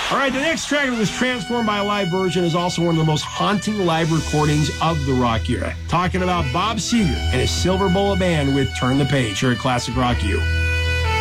All right, the next track that was transformed by a live version is also one of the most haunting live recordings of the rock era. Talking about Bob Seger and his Silver Bullet Band with Turn the Page here at Classic Rock U.